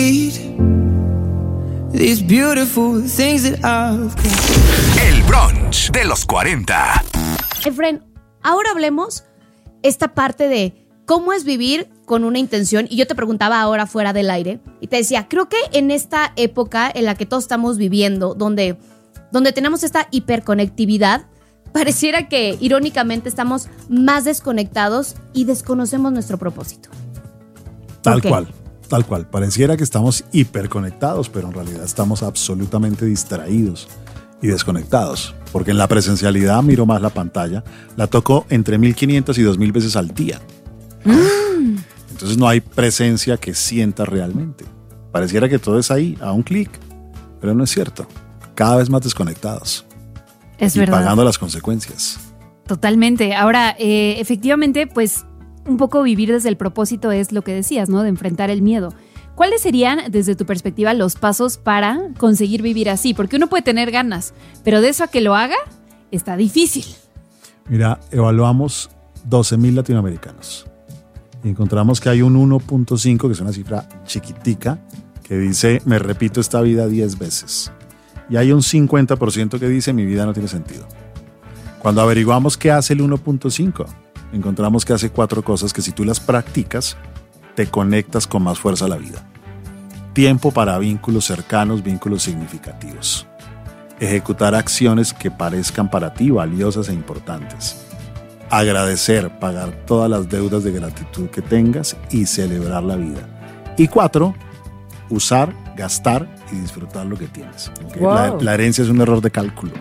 These beautiful things that I've got. El brunch de los 40. Efren, ahora hablemos esta parte de cómo es vivir con una intención. Y yo te preguntaba ahora fuera del aire y te decía, creo que en esta época en la que todos estamos viviendo, donde tenemos esta hiperconectividad, pareciera que irónicamente estamos más desconectados y desconocemos nuestro propósito. Tal cual. Pareciera que estamos hiperconectados, pero en realidad estamos absolutamente distraídos y desconectados. Porque en la presencialidad miro más la pantalla, la toco entre 1500 y 2000 veces al día. Entonces no hay presencia que sienta realmente. Pareciera que todo es ahí, a un clic, pero no es cierto. Cada vez más desconectados. Es y verdad. pagando las consecuencias. Totalmente. Ahora, efectivamente, pues un poco vivir desde el propósito es lo que decías, ¿no? De enfrentar el miedo. ¿Cuáles serían, desde tu perspectiva, los pasos para conseguir vivir así? Porque uno puede tener ganas, pero de eso a que lo haga, está difícil. Mira, evaluamos 12,000 latinoamericanos y encontramos que hay un 1.5, que es una cifra chiquitica, que dice, me repito esta vida 10 veces. Y hay un 50% que dice, mi vida no tiene sentido. Cuando averiguamos qué hace el 1.5, encontramos que hace 4 cosas que si tú las practicas, te conectas con más fuerza a la vida. Tiempo para vínculos cercanos, vínculos significativos. Ejecutar acciones que parezcan para ti valiosas e importantes. Agradecer, pagar todas las deudas de gratitud que tengas y celebrar la vida. Y 4, usar, gastar y disfrutar lo que tienes. ¿Okay? Wow. La herencia es un error de cálculo.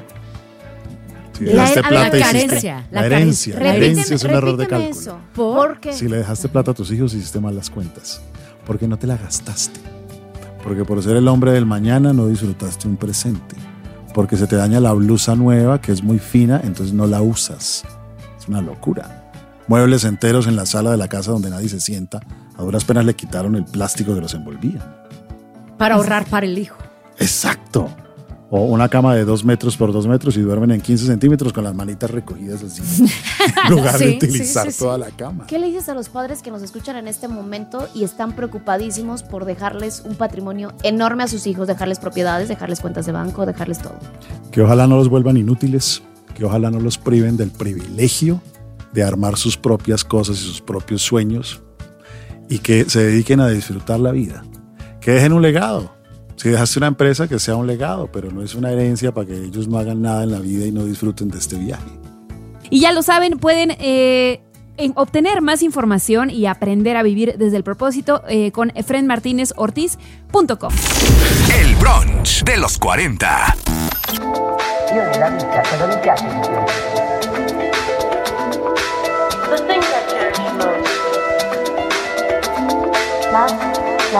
Si La dejaste plata y carencia. la herencia es un error de cálculo. Eso. ¿Por qué? Si le dejaste plata a tus hijos, hiciste mal las cuentas. Porque no te la gastaste. Porque por ser el hombre del mañana no disfrutaste un presente. Porque se te daña la blusa nueva, que es muy fina, entonces no la usas. Es una locura. Muebles enteros en la sala de la casa donde nadie se sienta. A duras penas le quitaron el plástico que los envolvía. Para ahorrar para el hijo. Exacto. O una cama de 2 metros por 2 metros y duermen en 15 centímetros con las manitas recogidas así. En lugar de utilizar toda la cama. ¿Qué le dices a los padres que nos escuchan en este momento y están preocupadísimos por dejarles un patrimonio enorme a sus hijos, dejarles propiedades, dejarles cuentas de banco, dejarles todo? Que ojalá no los vuelvan inútiles, que ojalá no los priven del privilegio de armar sus propias cosas y sus propios sueños y que se dediquen a disfrutar la vida. Que dejen un legado. Si dejaste una empresa, que sea un legado, pero no es una herencia para que ellos no hagan nada en la vida y no disfruten de este viaje. Y ya lo saben, pueden obtener más información y aprender a vivir desde el propósito con efrenmartinezortiz.com. El brunch de los 40. Io nella vita cosa mi piace di più?